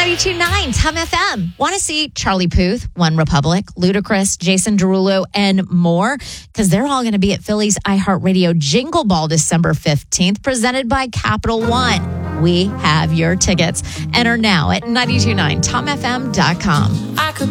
92.9 Tom FM. Want to see Charlie Puth, One Republic, Ludacris, Jason Derulo, and more? Because they're all going to be at Philly's iHeartRadio Jingle Ball December 15th, presented by Capital One. We have your tickets. Enter now at 92.9TomFM.com. I could